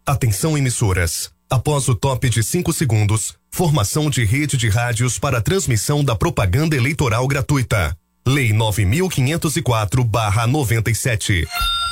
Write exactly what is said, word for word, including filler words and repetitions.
Atenção, emissoras. Após o top de cinco segundos, formação de rede de rádios para transmissão da propaganda eleitoral gratuita. Lei nove mil quinhentos e quatro barra noventa e sete.